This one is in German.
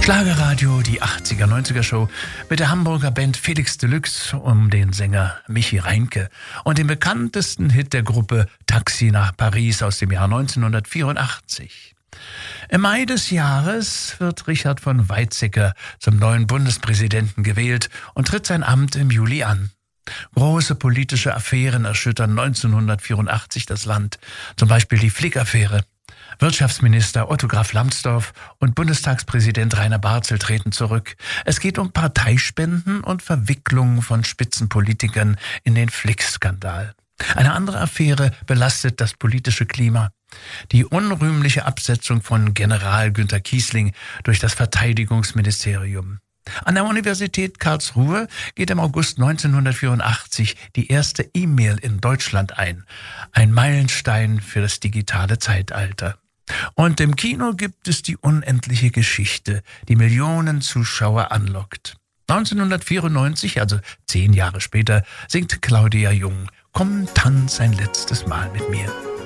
Schlagerradio, die 80er, 90er Show mit der Hamburger Band Felix Deluxe um den Sänger Michi Reinke und dem bekanntesten Hit der Gruppe Taxi nach Paris aus dem Jahr 1984. Im Mai des Jahres wird Richard von Weizsäcker zum neuen Bundespräsidenten gewählt und tritt sein Amt im Juli an. Große politische Affären erschüttern 1984 das Land, zum Beispiel die Flick-Affäre. Wirtschaftsminister Otto Graf Lambsdorff und Bundestagspräsident Rainer Barzel treten zurück. Es geht um Parteispenden und Verwicklungen von Spitzenpolitikern in den Flick-Skandal. Eine andere Affäre belastet das politische Klima. Die unrühmliche Absetzung von General Günter Kiesling durch das Verteidigungsministerium. An der Universität Karlsruhe geht im August 1984 die erste E-Mail in Deutschland ein. Ein Meilenstein für das digitale Zeitalter. Und im Kino gibt es die unendliche Geschichte, die Millionen Zuschauer anlockt. 1994, also 10 Jahre später, singt Claudia Jung: Komm, tanz ein letztes Mal mit mir.